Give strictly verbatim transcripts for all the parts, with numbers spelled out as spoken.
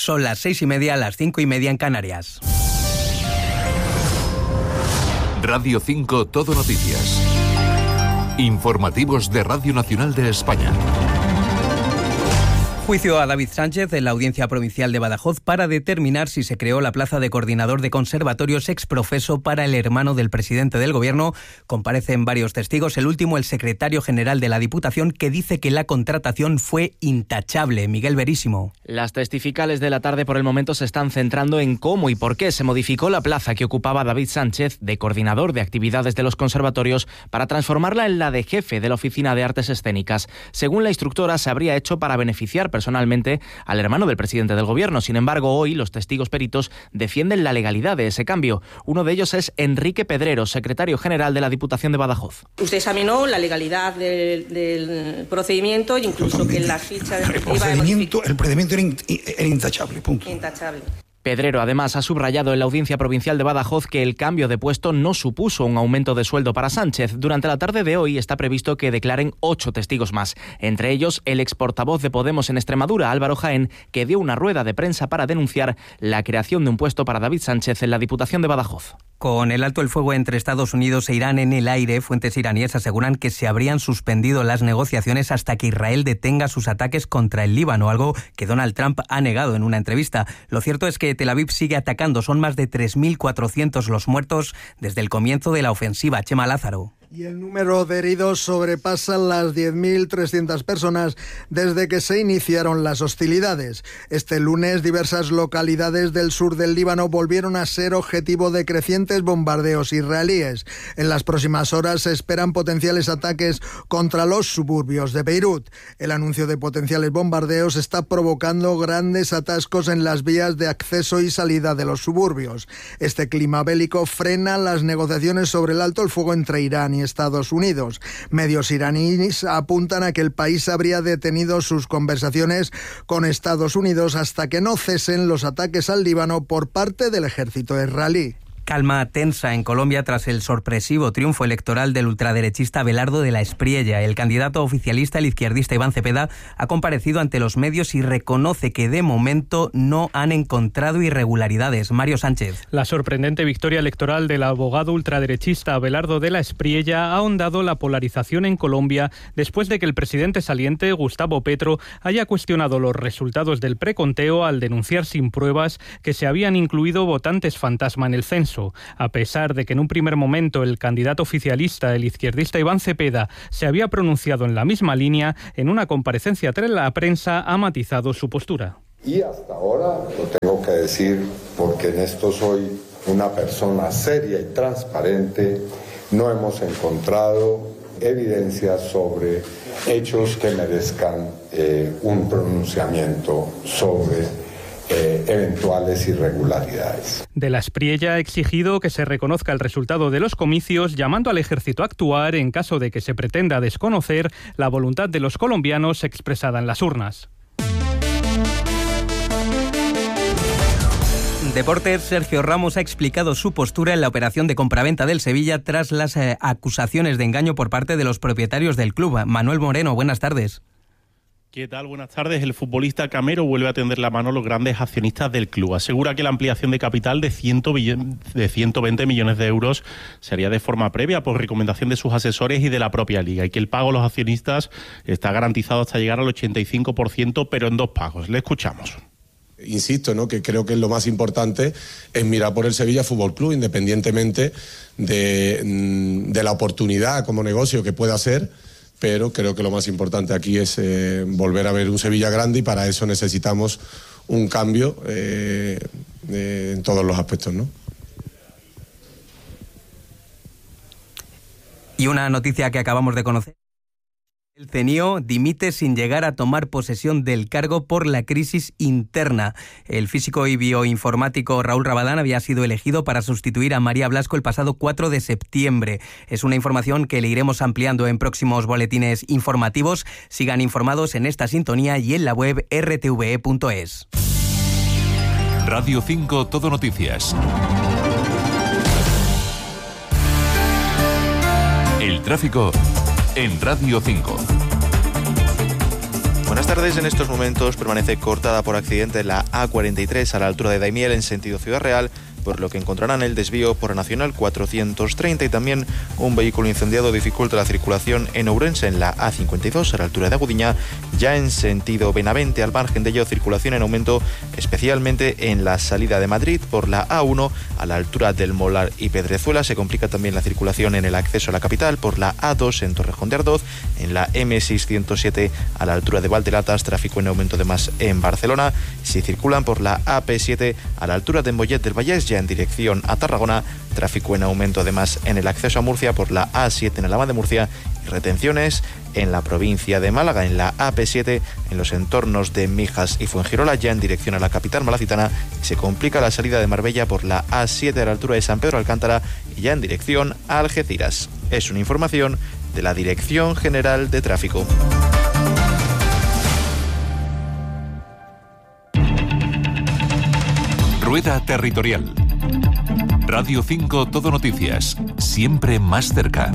Son las seis y media, las cinco y media en Canarias. Radio cinco Todo Noticias. Informativos de Radio Nacional de España. Juicio a David Sánchez en la Audiencia Provincial de Badajoz para determinar si se creó la plaza de coordinador de conservatorios exprofeso para el hermano del presidente del Gobierno. Comparecen varios testigos, el último el secretario general de la Diputación, que dice que la contratación fue intachable. Miguel Verísimo. Las testificales de la tarde por el momento se están centrando en cómo y por qué se modificó la plaza que ocupaba David Sánchez de coordinador de actividades de los conservatorios para transformarla en la de jefe de la Oficina de Artes Escénicas. Según la instructora, se habría hecho para beneficiar personalmente al hermano del presidente del Gobierno. Sin embargo, hoy los testigos peritos defienden la legalidad de ese cambio. Uno de ellos es Enrique Pedrero, secretario general de la Diputación de Badajoz. Usted examinó la legalidad del, del procedimiento, incluso que en la ficha de el procedimiento, el procedimiento era, in, era intachable, punto. Intachable. Pedrero, además, ha subrayado en la Audiencia Provincial de Badajoz que el cambio de puesto no supuso un aumento de sueldo para Sánchez. Durante la tarde de hoy está previsto que declaren ocho testigos más, entre ellos el ex portavoz de Podemos en Extremadura, Álvaro Jaén, que dio una rueda de prensa para denunciar la creación de un puesto para David Sánchez en la Diputación de Badajoz. Con el alto el fuego entre Estados Unidos e Irán en el aire, fuentes iraníes aseguran que se habrían suspendido las negociaciones hasta que Israel detenga sus ataques contra el Líbano, algo que Donald Trump ha negado en una entrevista. Lo cierto es que Tel Aviv sigue atacando, son más de tres mil cuatrocientos los muertos desde el comienzo de la ofensiva. Chema Lázaro. Y el número de heridos sobrepasa las diez mil trescientas personas desde que se iniciaron las hostilidades. Este lunes, diversas localidades del sur del Líbano volvieron a ser objetivo de crecientes bombardeos israelíes. En las próximas horas se esperan potenciales ataques contra los suburbios de Beirut. El anuncio de potenciales bombardeos está provocando grandes atascos en las vías de acceso y salida de los suburbios. Este clima bélico frena las negociaciones sobre el alto el fuego entre Irán y Estados Unidos. Medios iraníes apuntan a que el país habría detenido sus conversaciones con Estados Unidos hasta que no cesen los ataques al Líbano por parte del ejército israelí. Calma tensa en Colombia tras el sorpresivo triunfo electoral del ultraderechista Abelardo de la Espriella. El candidato oficialista, el izquierdista Iván Cepeda, ha comparecido ante los medios y reconoce que de momento no han encontrado irregularidades. Mario Sánchez. La sorprendente victoria electoral del abogado ultraderechista Abelardo de la Espriella ha ahondado la polarización en Colombia después de que el presidente saliente, Gustavo Petro, haya cuestionado los resultados del preconteo al denunciar sin pruebas que se habían incluido votantes fantasma en el censo. A pesar de que en un primer momento el candidato oficialista, el izquierdista Iván Cepeda, se había pronunciado en la misma línea, en una comparecencia tras la prensa ha matizado su postura. Y hasta ahora, lo tengo que decir porque en esto soy una persona seria y transparente, no hemos encontrado evidencias sobre hechos que merezcan eh, un pronunciamiento sobre Eh, eventuales irregularidades. De la Espriella ha exigido que se reconozca el resultado de los comicios, llamando al ejército a actuar en caso de que se pretenda desconocer la voluntad de los colombianos expresada en las urnas. Deportes, Sergio Ramos ha explicado su postura en la operación de compraventa del Sevilla tras las eh, acusaciones de engaño por parte de los propietarios del club. Manuel Moreno, buenas tardes. ¿Qué tal? Buenas tardes. El futbolista Camero vuelve a tender la mano a los grandes accionistas del club. Asegura que la ampliación de capital de, de ciento veinte millones de euros sería de forma previa por recomendación de sus asesores y de la propia liga, y que el pago a los accionistas está garantizado hasta llegar al ochenta y cinco por ciento, pero en dos pagos. Le escuchamos. Insisto, ¿no?, que creo que es lo más importante es mirar por el Sevilla Fútbol Club, independientemente de, de la oportunidad como negocio que pueda ser. Pero creo que lo más importante aquí es eh, volver a ver un Sevilla grande, y para eso necesitamos un cambio eh, eh, en todos los aspectos, ¿no? Y una noticia que acabamos de conocer. El C N I O dimite sin llegar a tomar posesión del cargo por la crisis interna. El físico y bioinformático Raúl Rabadán había sido elegido para sustituir a María Blasco el pasado cuatro de septiembre. Es una información que le iremos ampliando en próximos boletines informativos. Sigan informados en esta sintonía y en la web r t v e punto es. Radio cinco Todo Noticias. El tráfico en Radio cinco. Buenas tardes. En estos momentos permanece cortada por accidente la A cuarenta y tres a la altura de Daimiel en sentido Ciudad Real, por lo que encontrarán el desvío por Nacional cuatrocientos treinta y también un vehículo incendiado dificulta la circulación en Ourense en la A cincuenta y dos a la altura de Agudiña, ya en sentido Benavente. Al margen de ello, circulación en aumento especialmente en la salida de Madrid por la A uno a la altura del Molar y Pedrezuela. Se complica también la circulación en el acceso a la capital por la A dos en Torrejón de Ardoz, en la eme seiscientos siete a la altura de Valdelatas, tráfico en aumento además en Barcelona. Si circulan por la A P siete a la altura de Mollet del Vallés, en dirección a Tarragona, tráfico en aumento además en el acceso a Murcia por la A siete en Alhama de Murcia y retenciones en la provincia de Málaga en la A P siete en los entornos de Mijas y Fuengirola, ya en dirección a la capital malacitana. Se complica la salida de Marbella por la A siete a la altura de San Pedro Alcántara y ya en dirección a Algeciras. Es una información de la Dirección General de Tráfico. Rueda Territorial. Radio cinco Todo Noticias, siempre más cerca.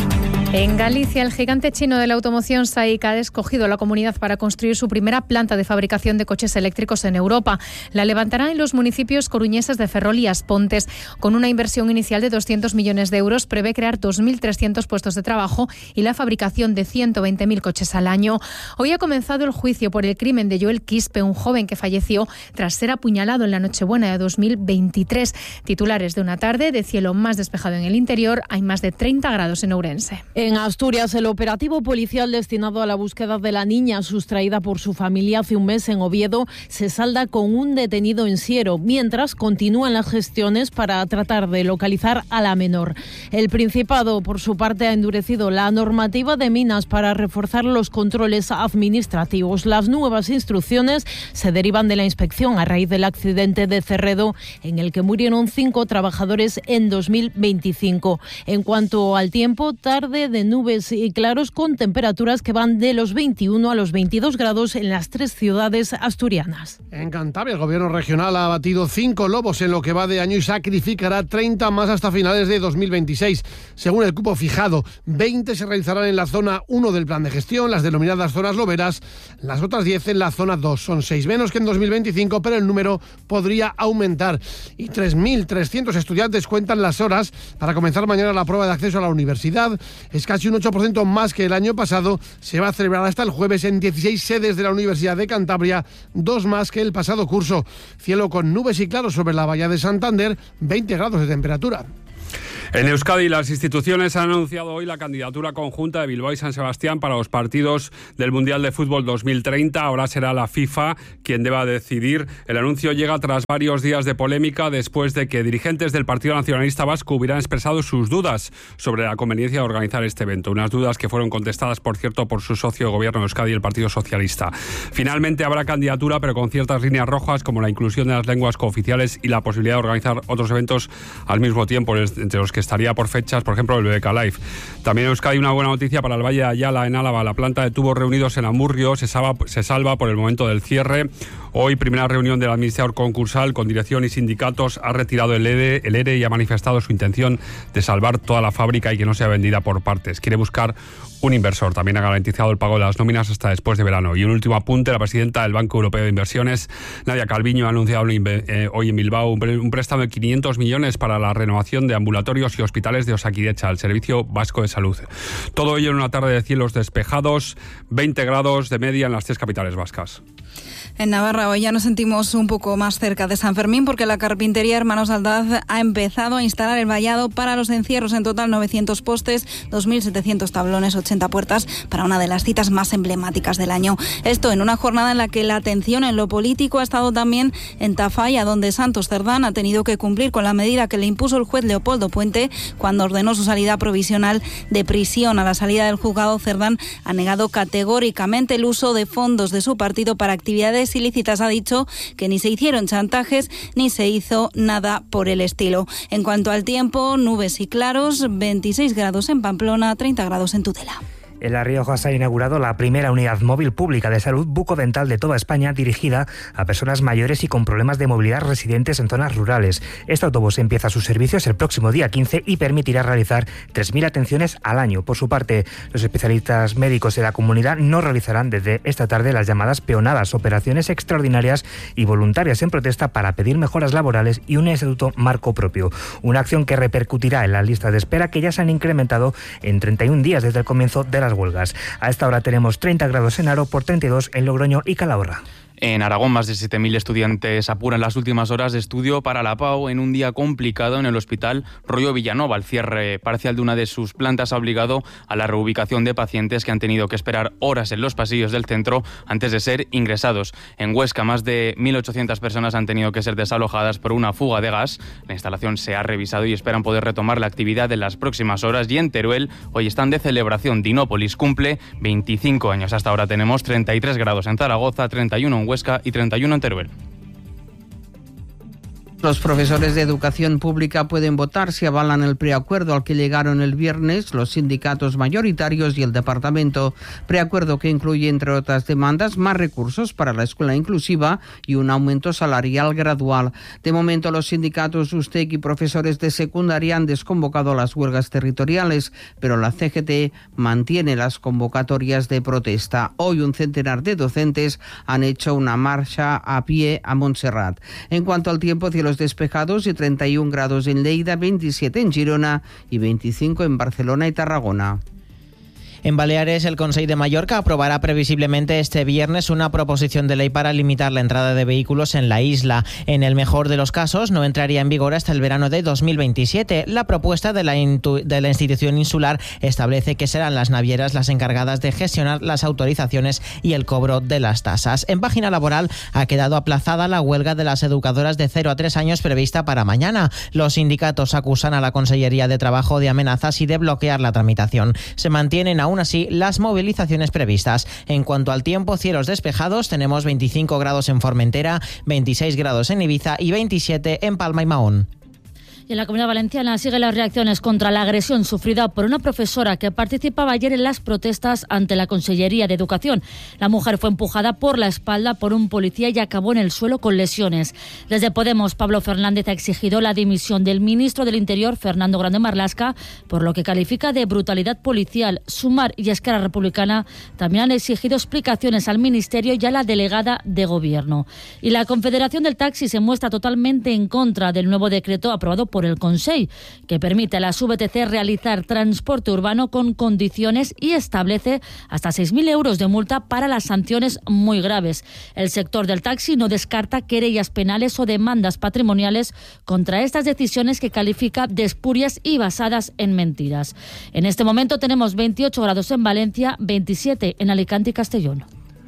En Galicia, el gigante chino de la automoción SAIC ha escogido la comunidad para construir su primera planta de fabricación de coches eléctricos en Europa. La levantará en los municipios coruñeses de Ferrol y Aspontes. Con una inversión inicial de doscientos millones de euros, prevé crear dos mil trescientos puestos de trabajo y la fabricación de ciento veinte mil coches al año. Hoy ha comenzado el juicio por el crimen de Joel Quispe, un joven que falleció tras ser apuñalado en la Nochebuena de dos mil veintitrés. Titulares de una tarde de cielo más despejado en el interior, hay más de treinta grados en Ourense. En Asturias, el operativo policial destinado a la búsqueda de la niña sustraída por su familia hace un mes en Oviedo se salda con un detenido en Siero, mientras continúan las gestiones para tratar de localizar a la menor. El Principado, por su parte, ha endurecido la normativa de minas para reforzar los controles administrativos. Las nuevas instrucciones se derivan de la inspección a raíz del accidente de Cerredo, en el que murieron cinco trabajadores en dos mil veinticinco. En cuanto al tiempo, tarde de nubes y claros con temperaturas que van de los veintiuno a los veintidós grados en las tres ciudades asturianas. En Cantabria, el gobierno regional ha abatido cinco lobos en lo que va de año y sacrificará treinta más hasta finales de dos mil veintiséis. Según el cupo fijado, veinte se realizarán en la zona uno del plan de gestión, las denominadas zonas loberas, las otras diez en la zona dos. Son seis menos que en dos mil veinticinco, pero el número podría aumentar. Y tres mil trescientos estudiantes cuentan las horas para comenzar mañana la prueba de acceso a la universidad. Es casi un ocho por ciento más que el año pasado. Se va a celebrar hasta el jueves en dieciséis sedes de la Universidad de Cantabria, dos más que el pasado curso. Cielo con nubes y claros sobre la bahía de Santander, veinte grados de temperatura. En Euskadi, las instituciones han anunciado hoy la candidatura conjunta de Bilbao y San Sebastián para los partidos del Mundial de Fútbol dos mil treinta. Ahora será la FIFA quien deba decidir. El anuncio llega tras varios días de polémica después de que dirigentes del Partido Nacionalista Vasco hubieran expresado sus dudas sobre la conveniencia de organizar este evento. Unas dudas que fueron contestadas, por cierto, por su socio de gobierno de Euskadi, el Partido Socialista. Finalmente habrá candidatura, pero con ciertas líneas rojas, como la inclusión de las lenguas cooficiales y la posibilidad de organizar otros eventos al mismo tiempo, entre los que estaría por fechas, por ejemplo, el B B K Live. También en Euskadi una buena noticia para el Valle de Ayala, en Álava. La planta de tubos reunidos en Amurrio se salva, se salva por el momento del cierre. Hoy, primera reunión del administrador concursal con dirección y sindicatos, ha retirado el E R E, el E R E y ha manifestado su intención de salvar toda la fábrica y que no sea vendida por partes. Quiere buscar un inversor. También ha garantizado el pago de las nóminas hasta después de verano. Y un último apunte, la presidenta del Banco Europeo de Inversiones, Nadia Calviño, ha anunciado hoy en Bilbao un préstamo de quinientos millones para la renovación de ambulatorios y hospitales de Osakidecha, el Servicio Vasco de Salud. Todo ello en una tarde de cielos despejados, veinte grados de media en las tres capitales vascas. En Navarra hoy ya nos sentimos un poco más cerca de San Fermín porque la carpintería Hermanos Aldaz ha empezado a instalar el vallado para los encierros. En total novecientos postes, dos mil setecientos tablones, ochenta puertas para una de las citas más emblemáticas del año. Esto en una jornada en la que la atención en lo político ha estado también en Tafalla, donde Santos Cerdán ha tenido que cumplir con la medida que le impuso el juez Leopoldo Puente cuando ordenó su salida provisional de prisión. A la salida del juzgado, Cerdán ha negado categóricamente el uso de fondos de su partido para actividades ilícitas. Ha dicho que ni se hicieron chantajes ni se hizo nada por el estilo. En cuanto al tiempo, nubes y claros, veintiséis grados en Pamplona, treinta grados en Tudela. En La Rioja se ha inaugurado la primera unidad móvil pública de salud bucodental de toda España dirigida a personas mayores y con problemas de movilidad residentes en zonas rurales. Este autobús empieza sus servicios el próximo día quince y permitirá realizar tres mil atenciones al año. Por su parte, los especialistas médicos de la comunidad no realizarán desde esta tarde las llamadas peonadas, operaciones extraordinarias y voluntarias en protesta para pedir mejoras laborales y un instituto marco propio. Una acción que repercutirá en las listas de espera que ya se han incrementado en treinta y un días desde el comienzo de las huelgas. A esta hora tenemos treinta grados en Haro, por treinta y dos en Logroño y Calahorra. En Aragón, más de siete mil estudiantes apuran las últimas horas de estudio para la PAU en un día complicado en el Hospital Rollo Villanova. El cierre parcial de una de sus plantas ha obligado a la reubicación de pacientes que han tenido que esperar horas en los pasillos del centro antes de ser ingresados. En Huesca, más de mil ochocientas personas han tenido que ser desalojadas por una fuga de gas. La instalación se ha revisado y esperan poder retomar la actividad en las próximas horas. Y en Teruel, hoy están de celebración. Dinópolis cumple veinticinco años. Hasta ahora tenemos treinta y tres grados en Zaragoza, treinta y uno en Huesca y treinta y uno en Teruel. Los profesores de educación pública pueden votar si avalan el preacuerdo al que llegaron el viernes los sindicatos mayoritarios y el departamento. Preacuerdo que incluye, entre otras demandas, más recursos para la escuela inclusiva y un aumento salarial gradual. De momento, los sindicatos U S T E C y profesores de secundaria han desconvocado las huelgas territoriales, pero la C G T mantiene las convocatorias de protesta. Hoy un centenar de docentes han hecho una marcha a pie a Montserrat. En cuanto al tiempo, cielos despejados y treinta y un grados en Lleida, veintisiete en Girona y veinticinco en Barcelona y Tarragona. En Baleares, el Consell de Mallorca aprobará previsiblemente este viernes una proposición de ley para limitar la entrada de vehículos en la isla. En el mejor de los casos, no entraría en vigor hasta el verano de dos mil veintisiete. La propuesta de la, de la institución insular establece que serán las navieras las encargadas de gestionar las autorizaciones y el cobro de las tasas. En página laboral ha quedado aplazada la huelga de las educadoras de cero a tres años prevista para mañana. Los sindicatos acusan a la Consellería de Trabajo de amenazas y de bloquear la tramitación. Se mantienen aún así las movilizaciones previstas. En cuanto al tiempo, cielos despejados, tenemos veinticinco grados en Formentera, veintiséis grados en Ibiza y veintisiete en Palma y Mahón. Y en la Comunidad Valenciana siguen las reacciones contra la agresión sufrida por una profesora que participaba ayer en las protestas ante la Consellería de Educación. La mujer fue empujada por la espalda por un policía y acabó en el suelo con lesiones. Desde Podemos, Pablo Fernández ha exigido la dimisión del ministro del Interior, Fernando Grande Marlaska, por lo que califica de brutalidad policial. Sumar y Esquerra Republicana también han exigido explicaciones al Ministerio y a la delegada de Gobierno. Y la Confederación del Taxi se muestra totalmente en contra del nuevo decreto aprobado por el Consell, que permite a las V T C realizar transporte urbano con condiciones y establece hasta seis mil euros de multa para las sanciones muy graves. El sector del taxi no descarta querellas penales o demandas patrimoniales contra estas decisiones que califica de espurias y basadas en mentiras. En este momento tenemos veintiocho grados en Valencia, veintisiete en Alicante y Castellón.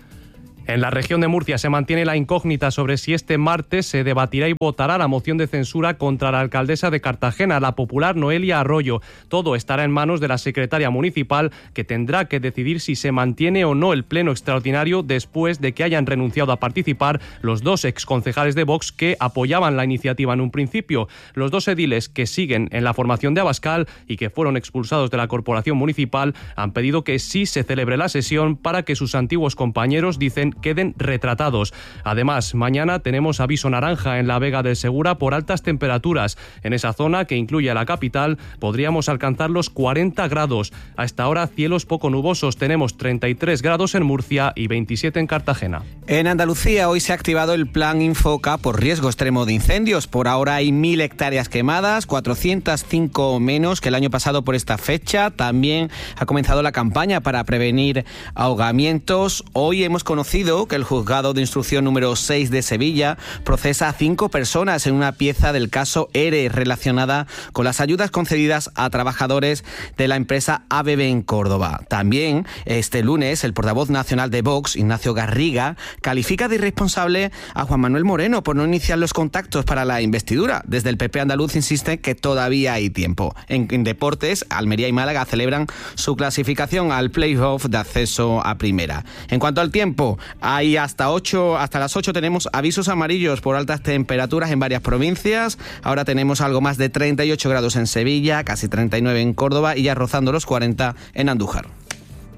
En la región de Murcia se mantiene la incógnita sobre si este martes se debatirá y votará la moción de censura contra la alcaldesa de Cartagena, la popular Noelia Arroyo. Todo estará en manos de la secretaria municipal, que tendrá que decidir si se mantiene o no el pleno extraordinario después de que hayan renunciado a participar los dos exconcejales de Vox que apoyaban la iniciativa en un principio. Los dos ediles que siguen en la formación de Abascal y que fueron expulsados de la corporación municipal han pedido que sí se celebre la sesión para que sus antiguos compañeros, dicen, queden retratados. Además, mañana tenemos aviso naranja en la Vega del Segura por altas temperaturas. En esa zona, que incluye a la capital, podríamos alcanzar los cuarenta grados. A esta hora, cielos poco nubosos. Tenemos treinta y tres grados en Murcia y veintisiete en Cartagena. En Andalucía, hoy se ha activado el plan Infoca por riesgo extremo de incendios. Por ahora hay mil hectáreas quemadas, cuatrocientas cinco menos que el año pasado por esta fecha. También ha comenzado la campaña para prevenir ahogamientos. Hoy hemos conocido que el juzgado de instrucción número seis de Sevilla procesa a cinco personas en una pieza del caso E R E relacionada con las ayudas concedidas a trabajadores de la empresa A B B en Córdoba. También este lunes el portavoz nacional de Vox, Ignacio Garriga, califica de irresponsable a Juan Manuel Moreno por no iniciar los contactos para la investidura. Desde el P P andaluz insiste que todavía hay tiempo. En, en deportes, Almería y Málaga celebran su clasificación al playoff de acceso a primera. En cuanto al tiempo, hay hasta ocho, hasta las ocho tenemos avisos amarillos por altas temperaturas en varias provincias. Ahora tenemos algo más de treinta y ocho grados en Sevilla, casi treinta y nueve en Córdoba y ya rozando los cuarenta en Andújar.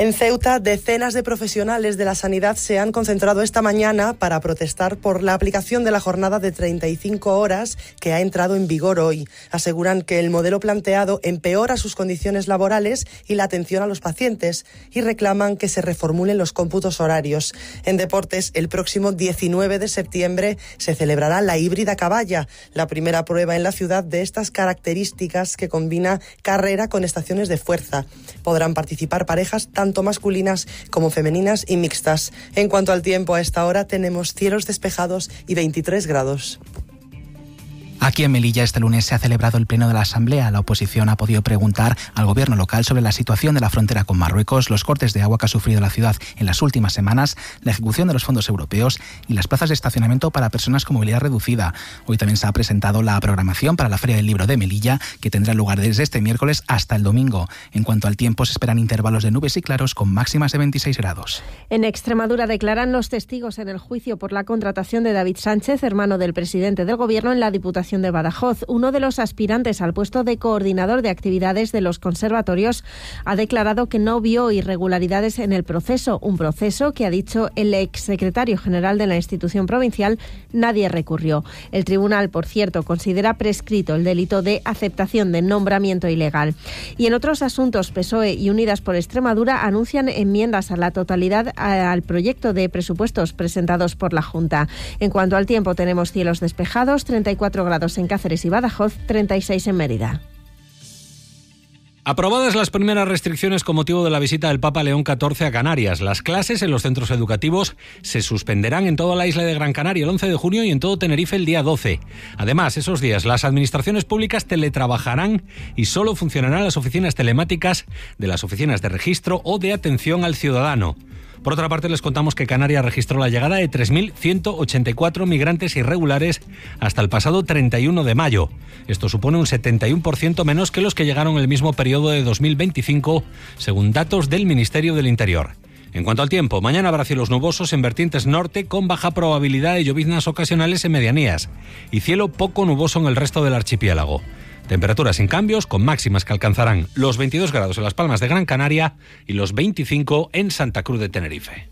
En Ceuta, decenas de profesionales de la sanidad se han concentrado esta mañana para protestar por la aplicación de la jornada de treinta y cinco horas que ha entrado en vigor hoy. Aseguran que el modelo planteado empeora sus condiciones laborales y la atención a los pacientes y reclaman que se reformulen los cómputos horarios. En deportes, el próximo diecinueve de septiembre se celebrará la híbrida caballa, la primera prueba en la ciudad de estas características que combina carrera con estaciones de fuerza. Podrán participar parejas tanto masculinas como femeninas y mixtas. En cuanto al tiempo, a esta hora tenemos cielos despejados y veintitrés grados. Aquí en Melilla este lunes se ha celebrado el pleno de la Asamblea. La oposición ha podido preguntar al gobierno local sobre la situación de la frontera con Marruecos, los cortes de agua que ha sufrido la ciudad en las últimas semanas, la ejecución de los fondos europeos y las plazas de estacionamiento para personas con movilidad reducida. Hoy también se ha presentado la programación para la Feria del Libro de Melilla, que tendrá lugar desde este miércoles hasta el domingo. En cuanto al tiempo, se esperan intervalos de nubes y claros con máximas de veintiséis grados. En Extremadura declaran los testigos en el juicio por la contratación de David Sánchez, hermano del presidente del Gobierno, en la Diputación de Badajoz. Uno de los aspirantes al puesto de coordinador de actividades de los conservatorios ha declarado que no vio irregularidades en el proceso, un proceso que, ha dicho el exsecretario general de la institución provincial, nadie recurrió. El tribunal, por cierto, considera prescrito el delito de aceptación de nombramiento ilegal. Y en otros asuntos, P S O E y Unidas por Extremadura anuncian enmiendas a la totalidad al proyecto de presupuestos presentados por la Junta. En cuanto al tiempo, tenemos cielos despejados, treinta y cuatro grados en Cáceres y Badajoz, treinta y seis en Mérida. Aprobadas las primeras restricciones con motivo de la visita del Papa León catorce a Canarias. Las clases en los centros educativos se suspenderán en toda la isla de Gran Canaria el once de junio y en todo Tenerife el día doce. Además, esos días las administraciones públicas teletrabajarán y solo funcionarán las oficinas telemáticas de las oficinas de registro o de atención al ciudadano. Por otra parte, les contamos que Canarias registró la llegada de tres mil ciento ochenta y cuatro migrantes irregulares hasta el pasado treinta y uno de mayo. Esto supone un setenta y uno por ciento menos que los que llegaron en el mismo periodo de dos mil veinticinco, según datos del Ministerio del Interior. En cuanto al tiempo, mañana habrá cielos nubosos en vertientes norte con baja probabilidad de lloviznas ocasionales en medianías y cielo poco nuboso en el resto del archipiélago. Temperaturas sin cambios, con máximas que alcanzarán los veintidós grados en Las Palmas de Gran Canaria y los veinticinco en Santa Cruz de Tenerife.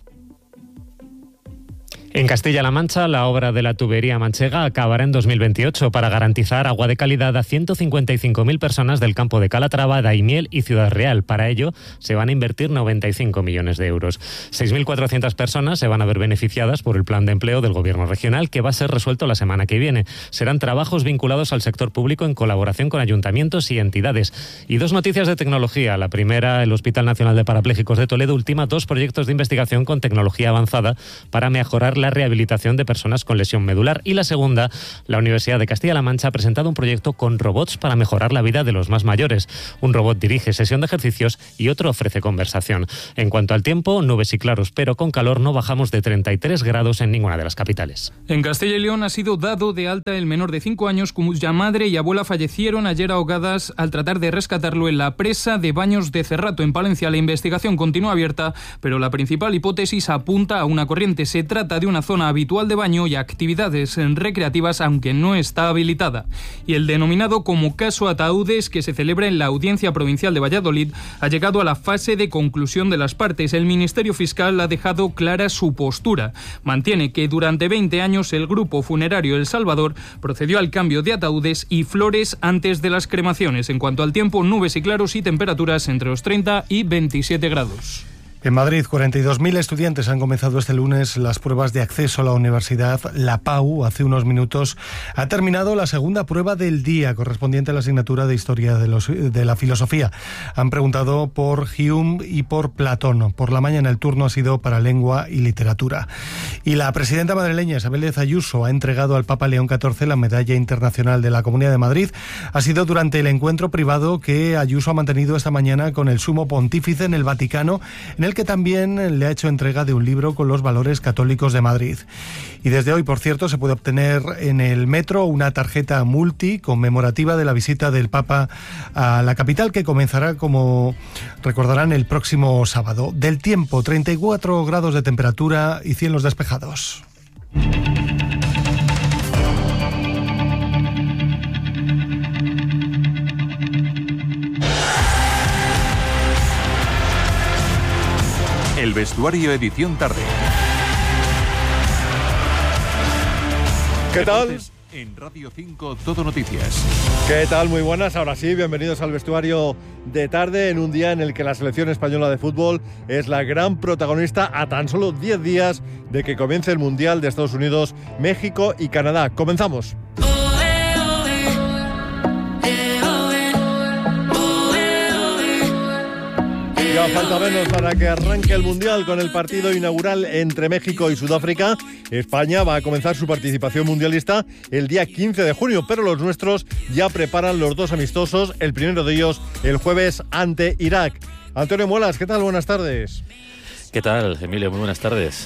En Castilla-La Mancha, la obra de la tubería manchega acabará en dos mil veintiocho para garantizar agua de calidad a ciento cincuenta y cinco mil personas del campo de Calatrava, Daimiel y Ciudad Real. Para ello, se van a invertir noventa y cinco millones de euros. seis mil cuatrocientas personas se van a ver beneficiadas por el plan de empleo del Gobierno regional, que va a ser resuelto la semana que viene. Serán trabajos vinculados al sector público en colaboración con ayuntamientos y entidades. Y dos noticias de tecnología. La primera, el Hospital Nacional de Parapléjicos de Toledo ultima dos proyectos de investigación con tecnología avanzada para mejorar la rehabilitación de personas con lesión medular. Y la segunda, la Universidad de Castilla-La Mancha ha presentado un proyecto con robots para mejorar la vida de los más mayores. Un robot dirige sesión de ejercicios y otro ofrece conversación. En cuanto al tiempo, nubes y claros, pero con calor. No bajamos de treinta y tres grados en ninguna de las capitales. En Castilla y León ha sido dado de alta el menor de cinco años cuya madre y abuela fallecieron ayer ahogadas al tratar de rescatarlo en la presa de Baños de Cerrato, en Palencia. La investigación continúa abierta, pero la principal hipótesis apunta a una corriente. Se trata de una zona habitual de baño y actividades recreativas, aunque no está habilitada. Y el denominado como caso Ataúdes, que se celebra en la Audiencia Provincial de Valladolid, ha llegado a la fase de conclusión de las partes. El Ministerio Fiscal ha dejado clara su postura. Mantiene que durante veinte años el grupo funerario El Salvador procedió al cambio de ataúdes y flores antes de las cremaciones. En cuanto al tiempo, nubes y claros y temperaturas entre los treinta y veintisiete grados. En Madrid, cuarenta y dos mil estudiantes han comenzado este lunes las pruebas de acceso a la universidad. La PAU, hace unos minutos, ha terminado la segunda prueba del día, correspondiente a la asignatura de Historia de, los, de la Filosofía. Han preguntado por Hume y por Platón. Por la mañana el turno ha sido para Lengua y Literatura. Y la presidenta madrileña Isabel Díaz Ayuso ha entregado al Papa León catorce la Medalla Internacional de la Comunidad de Madrid. Ha sido durante el encuentro privado que Ayuso ha mantenido esta mañana con el Sumo Pontífice en el Vaticano, en el que también le ha hecho entrega de un libro con los valores católicos de Madrid. Y desde hoy, por cierto, se puede obtener en el metro una tarjeta multi conmemorativa de la visita del Papa a la capital, que comenzará, como recordarán, el próximo sábado. Del tiempo, treinta y cuatro grados de temperatura y cielos despejados. Vestuario edición tarde. ¿Qué tal? En Radio cinco Todo Noticias. ¿Qué tal? Muy buenas. Ahora sí, bienvenidos al vestuario de tarde en un día en el que la selección española de fútbol es la gran protagonista a tan solo diez días de que comience el Mundial de Estados Unidos, México y Canadá. Comenzamos. Ya falta menos para que arranque el Mundial con el partido inaugural entre México y Sudáfrica. España va a comenzar su participación mundialista el día quince de junio, pero los nuestros ya preparan los dos amistosos, el primero de ellos el jueves ante Irak. Antonio Muelas, ¿qué tal? Buenas tardes. ¿Qué tal, Emilio? Muy buenas tardes.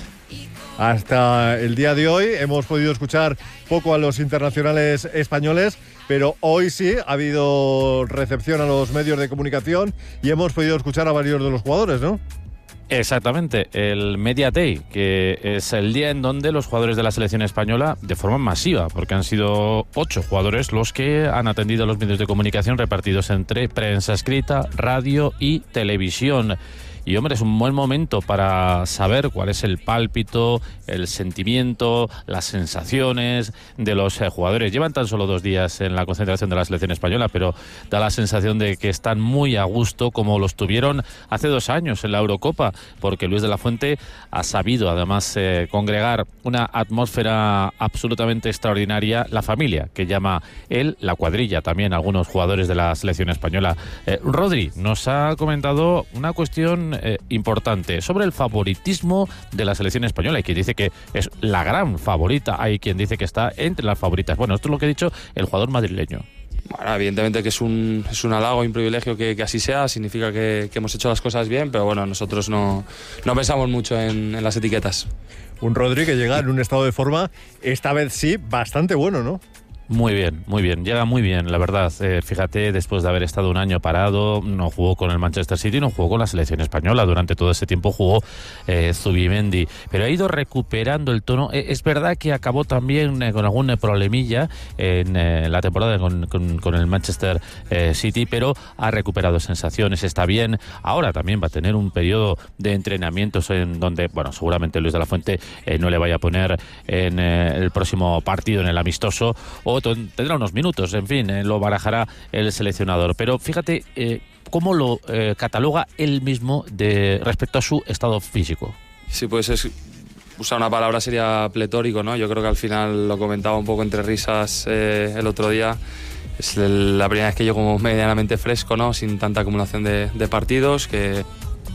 Hasta el día de hoy hemos podido escuchar poco a los internacionales españoles, pero hoy sí ha habido recepción a los medios de comunicación y hemos podido escuchar a varios de los jugadores, ¿no? Exactamente, el Media Day, que es el día en donde los jugadores de la selección española, de forma masiva, porque han sido ocho jugadores los que han atendido a los medios de comunicación repartidos entre prensa escrita, radio y televisión. Y hombre, es un buen momento para saber cuál es el pálpito, el sentimiento, las sensaciones de los eh, jugadores. Llevan tan solo dos días en la concentración de la selección española, pero da la sensación de que están muy a gusto, como los tuvieron hace dos años en la Eurocopa, porque Luis de la Fuente ha sabido además eh, congregar una atmósfera absolutamente extraordinaria, la familia, que llama él, la cuadrilla, también algunos jugadores de la selección española. Eh, Rodri nos ha comentado una cuestión Eh, importante sobre el favoritismo de la selección española. Hay quien dice que es la gran favorita, hay quien dice que está entre las favoritas. Bueno, esto es lo que ha dicho el jugador madrileño. Bueno, evidentemente que es un, es un halago y un privilegio que, que así sea, significa que, que hemos hecho las cosas bien, pero bueno, nosotros no, no pensamos mucho en, en las etiquetas. Un Rodri que llega en un estado de forma, esta vez sí, bastante bueno, ¿no? Muy bien, muy bien, llega muy bien, la verdad. Eh, fíjate, después de haber estado un año parado, no jugó con el Manchester City, no jugó con la selección española. Durante todo ese tiempo jugó eh, Zubimendi, pero ha ido recuperando el tono. Eh, es verdad que acabó también eh, con algún problemilla en eh, la temporada con, con, con el Manchester eh, City, pero ha recuperado sensaciones, está bien. Ahora también va a tener un periodo de entrenamientos en donde, bueno, seguramente Luis de la Fuente eh, no le vaya a poner en eh, el próximo partido, en el amistoso, o tendrá unos minutos, en fin, eh, lo barajará el seleccionador. Pero fíjate eh, cómo lo eh, cataloga él mismo de respecto a su estado físico. Sí, pues es, usar una palabra sería pletórico, ¿no? Yo creo que al final lo comentaba un poco entre risas eh, el otro día. Es la primera vez que yo como medianamente fresco, ¿no? Sin tanta acumulación de, de partidos, que...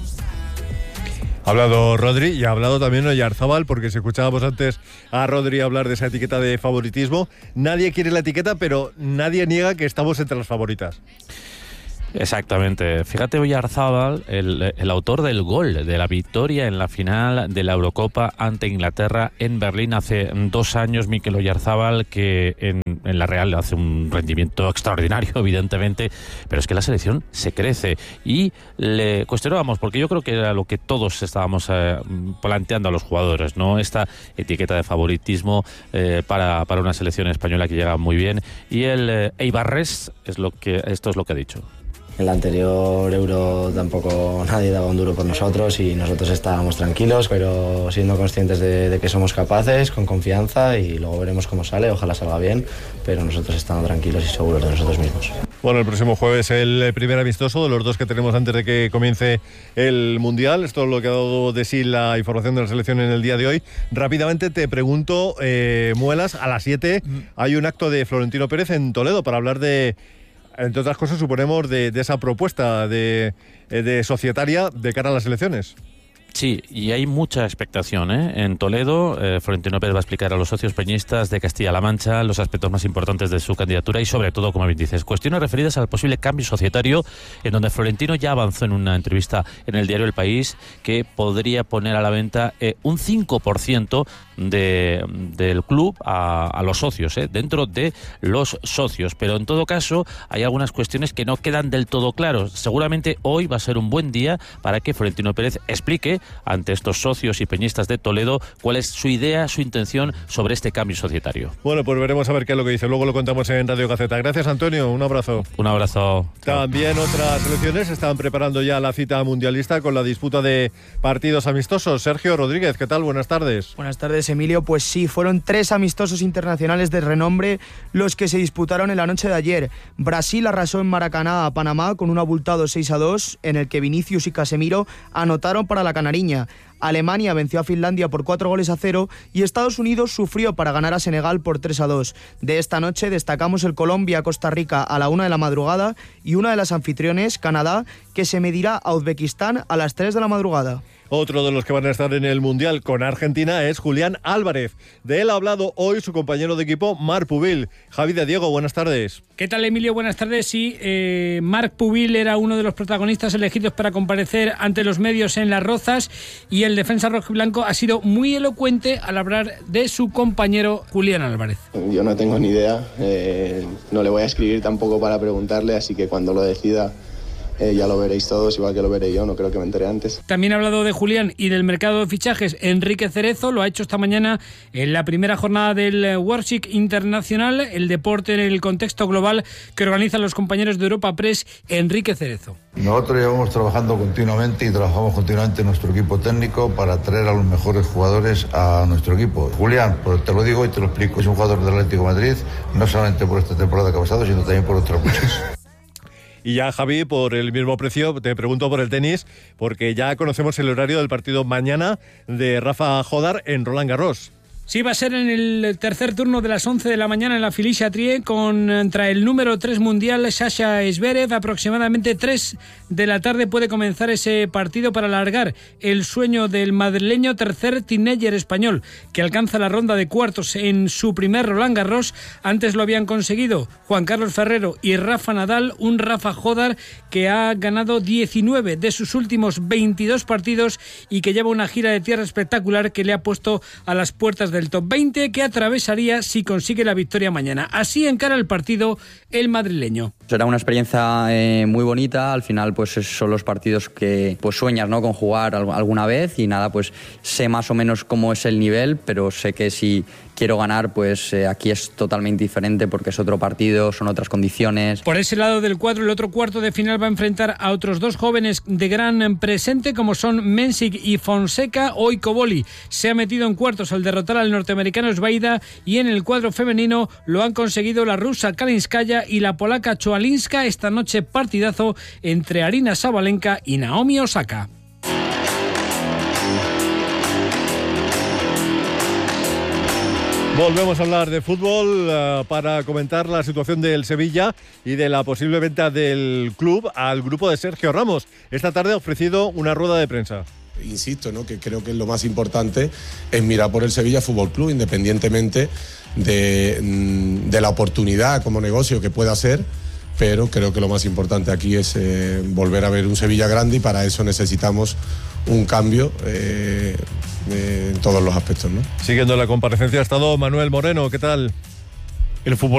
Ha hablado Rodri y ha hablado también Oyarzábal, porque si escuchábamos antes a Rodri hablar de esa etiqueta de favoritismo, nadie quiere la etiqueta, pero nadie niega que estamos entre las favoritas. Exactamente. Fíjate, Oyarzábal, el, el autor del gol de la victoria en la final de la Eurocopa ante Inglaterra en Berlín hace dos años, Mikel Oyarzábal, que en, en la Real hace un rendimiento extraordinario, evidentemente, pero es que la selección se crece y le cuestionábamos, porque yo creo que era lo que todos estábamos eh, planteando a los jugadores, ¿no? Esta etiqueta de favoritismo eh, para, para una selección española que llega muy bien, y el eh, Eibarres es lo que esto es lo que ha dicho. En la anterior Euro tampoco nadie daba un duro por nosotros y nosotros estábamos tranquilos, pero siendo conscientes de, de que somos capaces, con confianza, y luego veremos cómo sale, ojalá salga bien, pero nosotros estamos tranquilos y seguros de nosotros mismos. Bueno, el próximo jueves el primer amistoso de los dos que tenemos antes de que comience el Mundial. Esto es lo que ha dado de sí la información de la selección en el día de hoy. Rápidamente te pregunto, eh, Muelas, a las siete hay un acto de Florentino Pérez en Toledo para hablar de, entre otras cosas, suponemos, de, de esa propuesta de, de societaria de cara a las elecciones. Sí, y hay mucha expectación, ¿eh? En Toledo, eh, Florentino Pérez va a explicar a los socios peñistas de Castilla-La Mancha los aspectos más importantes de su candidatura y, sobre todo, como bien dices, cuestiones referidas al posible cambio societario, en donde Florentino ya avanzó en una entrevista en el diario El País que podría poner a la venta eh, un cinco por ciento de, del club a, a los socios, ¿eh? dentro de los socios. Pero en todo caso hay algunas cuestiones que no quedan del todo claros. Seguramente hoy va a ser un buen día para que Florentino Pérez explique ante estos socios y peñistas de Toledo cuál es su idea, su intención sobre este cambio societario. Bueno, pues veremos a ver qué es lo que dice. Luego lo contamos en Radio Gaceta. Gracias, Antonio. Un abrazo. Un abrazo. También otras selecciones están preparando ya la cita mundialista con la disputa de partidos amistosos. Sergio Rodríguez, ¿qué tal? Buenas tardes. Buenas tardes, Emilio. Pues sí, fueron tres amistosos internacionales de renombre los que se disputaron en la noche de ayer. Brasil arrasó en Maracaná a Panamá con un abultado seis a dos, en el que Vinicius y Casemiro anotaron para la canariña. Alemania venció a Finlandia por cuatro goles a cero y Estados Unidos sufrió para ganar a Senegal por tres a dos. De esta noche destacamos el Colombia-Costa Rica a la una de la madrugada y una de las anfitriones, Canadá, que se medirá a Uzbekistán a las tres de la madrugada. Otro de los que van a estar en el Mundial con Argentina es Julián Álvarez. De él ha hablado hoy su compañero de equipo, Marc Pubil. Javi de Diego, buenas tardes. ¿Qué tal, Emilio? Buenas tardes. Sí, eh, Marc Pubil era uno de los protagonistas elegidos para comparecer ante los medios en Las Rozas y el defensa rojiblanco ha sido muy elocuente al hablar de su compañero Julián Álvarez. Yo no tengo ni idea, eh, no le voy a escribir tampoco para preguntarle, así que cuando lo decida Eh, ya lo veréis todos, igual que lo veré yo, no creo que me entere antes. También ha hablado de Julián y del mercado de fichajes Enrique Cerezo, lo ha hecho esta mañana en la primera jornada del Worship Internacional, el deporte en el contexto global que organizan los compañeros de Europa Press, Enrique Cerezo. Nosotros llevamos trabajando continuamente y trabajamos continuamente en nuestro equipo técnico para traer a los mejores jugadores a nuestro equipo. Julián, pues te lo digo y te lo explico, es un jugador del Atlético de Madrid, no solamente por esta temporada que ha pasado, sino también por otras muchas. Y ya, Javi, por el mismo precio, te pregunto por el tenis, porque ya conocemos el horario del partido mañana de Rafa Jodar en Roland Garros. Sí, va a ser en el tercer turno de las once de la mañana en la Philippe-Chatrier contra el número tres mundial, Sasha Zverev. Aproximadamente tres de la tarde puede comenzar ese partido para alargar el sueño del madrileño, tercer teenager español que alcanza la ronda de cuartos en su primer Roland Garros. Antes lo habían conseguido Juan Carlos Ferrero y Rafa Nadal, un Rafa Jodar que ha ganado diecinueve de sus últimos veintidós partidos y que lleva una gira de tierra espectacular que le ha puesto a las puertas del top veinte, que atravesaría si consigue la victoria mañana. Así encara el partido el madrileño. Será una experiencia eh, muy bonita. Al final pues son los partidos que pues sueñas, ¿no?, con jugar alguna vez, y nada, pues sé más o menos cómo es el nivel, pero sé que si quiero ganar, pues eh, aquí es totalmente diferente porque es otro partido, son otras condiciones. Por ese lado del cuadro, el otro cuarto de final va a enfrentar a otros dos jóvenes de gran presente como son Mensik y Fonseca. Hoy Koboli se ha metido en cuartos al derrotar al norteamericano Svaida, y en el cuadro femenino lo han conseguido la rusa Kalinskaya y la polaca Choalinska. Esta noche partidazo entre Arina Sabalenka y Naomi Osaka. Volvemos a hablar de fútbol uh, para comentar la situación del Sevilla y de la posible venta del club al grupo de Sergio Ramos. Esta tarde ha ofrecido una rueda de prensa. Insisto, ¿no?, que creo que lo más importante es mirar por el Sevilla Fútbol Club, independientemente de, de la oportunidad como negocio que pueda ser, pero creo que lo más importante aquí es eh, volver a ver un Sevilla grande, y para eso necesitamos un cambio eh, eh, en todos los aspectos, ¿no? Siguiendo la comparecencia ha estado Manuel Moreno, ¿qué tal? El fútbol